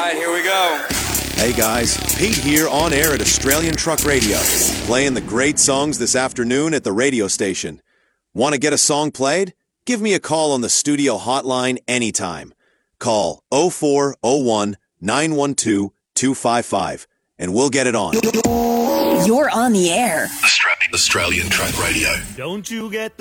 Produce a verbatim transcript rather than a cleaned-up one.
right, here we go. Hey guys, Pete here on air at Australian Truck Radio, playing the great songs this afternoon at the radio station. Want to get a song played? Give me a call on the studio hotline anytime. Call oh four oh one, nine one two, two five five and we'll get it on. You're on the air. Australian, Australian Truck Radio. Don't you get the